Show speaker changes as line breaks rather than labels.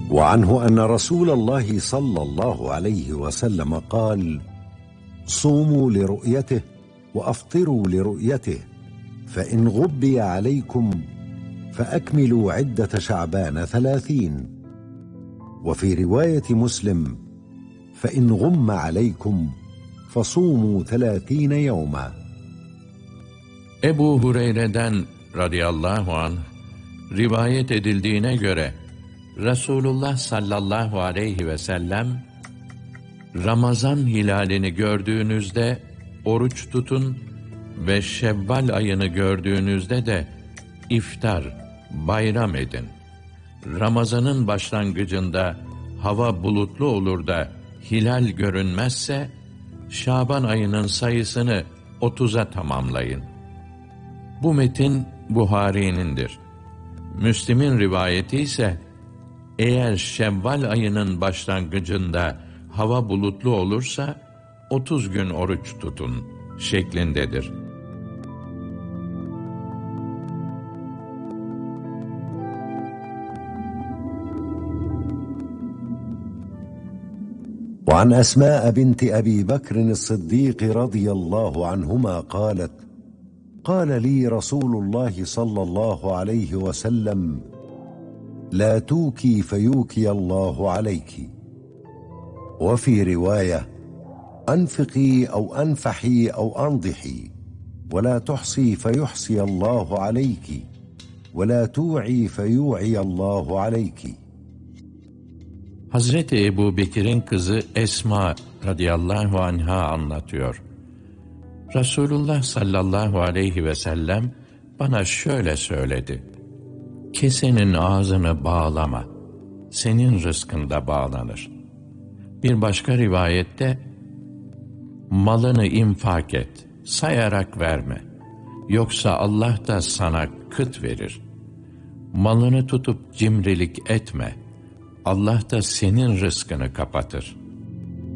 وعنه أن رسول الله صلى الله عليه وسلم قال: صوموا لرؤيته وأفطروا لرؤيته، فإن غبي عليكم فأكملوا عدة شعبان 30. وفي رواية مسلم: فإن غم عليكم فصوموا 30 يوما.
Ebu Hureyre'den radıyallahu anh rivayet edildiğine göre Resulullah sallallahu aleyhi ve sellem, Ramazan hilalini gördüğünüzde oruç tutun ve Şevval ayını gördüğünüzde de iftar, bayram edin. Ramazanın başlangıcında hava bulutlu olur da hilal görünmezse, Şaban ayının sayısını 30'a tamamlayın. Bu metin Buhari'nindir. Müslim'in rivayeti ise, eğer Şevval ayının başlangıcında hava bulutlu olursa 30 gün oruç tutun şeklindedir.
وعن أسماء بنت أبي بكر الصديق رضي الله عنهما قالت: قال لي رسول الله صلى الله عليه وسلم: لا توكي فيوكي الله عليك. وفي رواية: أنفقي أو أنفحي أو أنضحي، ولا تحصي فيحصي الله عليك، ولا توعي فيوعي الله عليك.
Hazreti Ebu Bekir'in kızı Esma radıyallahu anha anlatıyor. Resulullah sallallahu aleyhi ve sellem bana şöyle söyledi: kesenin ağzını bağlama, senin rızkın da bağlanır. Bir başka rivayette, malını infak et, sayarak verme, yoksa Allah da sana kıt verir. Malını tutup cimrilik etme, Allah da senin rızkını kapatır.